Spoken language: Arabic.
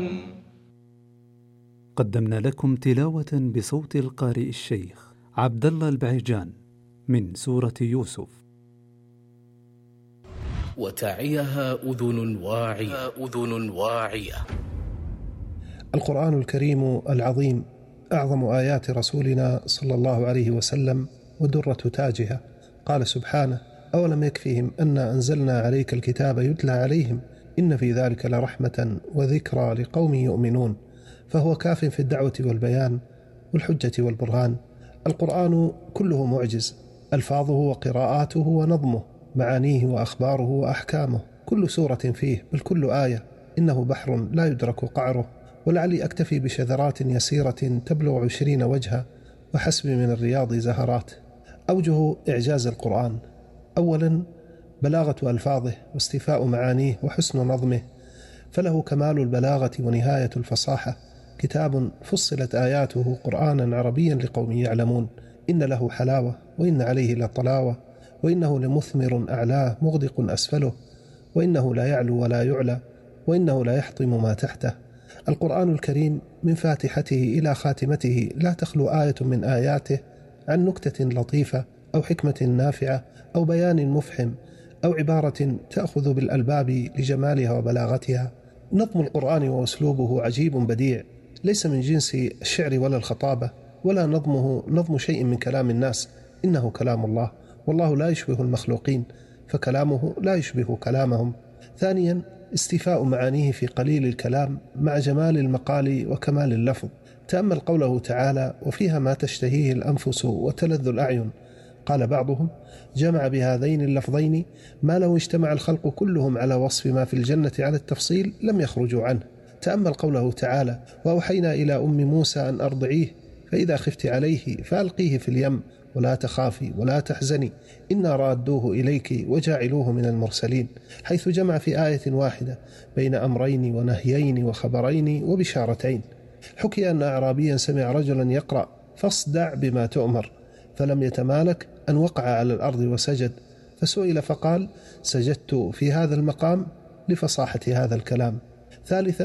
قدمنا لكم تلاوة بصوت القارئ الشيخ عبد الله البعيجان من سورة يوسف. وتعيها أذن واعية. القرآن الكريم العظيم أعظم آيات رسولنا صلى الله عليه وسلم ودرة تاجها. قال سبحانه: أولم يكفيهم أنا أنزلنا عليك الكتاب يتلى عليهم إن في ذلك لرحمة وذكرى لقوم يؤمنون. فهو كاف في الدعوة والبيان والحجة والبرهان. القرآن كله معجز، ألفاظه وقراءاته ونظمه، معانيه وأخباره وأحكامه، كل سورة فيه بل كل آية إنه بحر لا يدرك قعره. ولعلي أكتفي بشذرات يسيرة تبلغ 20 وجها وحسب من الرياض زهرات. أوجه إعجاز القرآن: أولا بلاغة ألفاظه واستيفاء معانيه وحسن نظمه، فله كمال البلاغة ونهاية الفصاحة. كتاب فصلت آياته قرآنا عربيا لقوم يعلمون. إن له حلاوة وإن عليه لطلاوة، وإنه لمثمر أعلاه مغدق أسفله، وإنه لا يعلو ولا يعلى، وإنه لا يحطم ما تحته. القرآن الكريم من فاتحته إلى خاتمته لا تخلو آية من آياته عن نكتة لطيفة أو حكمة نافعة أو بيان مفحم أو عبارة تأخذ بالألباب لجمالها وبلاغتها. نظم القرآن وأسلوبه عجيب بديع، ليس من جنس الشعر ولا الخطابة، ولا نظمه نظم شيء من كلام الناس، إنه كلام الله، والله لا يشبه المخلوقين، فكلامه لا يشبه كلامهم. ثانيا استيفاء معانيه في قليل الكلام مع جمال المقال وكمال اللفظ. تأمل قوله تعالى: وفيها ما تشتهيه الأنفس وتلذ الأعين. قال بعضهم: جمع بهذين اللفظين ما لو اجتمع الخلق كلهم على وصف ما في الجنة على التفصيل لم يخرجوا عنه. تأمل قوله تعالى: وأوحينا إلى أم موسى أن أرضعيه فإذا خفت عليه فألقيه في اليم ولا تخافي ولا تحزني إنا رادوه إليك وجاعلوه من المرسلين، حيث جمع في آية واحدة بين أمرين ونهيين وخبرين وبشارتين. حكي أن أعرابيا سمع رجلا يقرأ: فاصدع بما تؤمر، فلم يتمالك أن وقع على الأرض وسجد، فسئل فقال: سجدت في هذا المقام لفصاحة هذا الكلام. ثالثا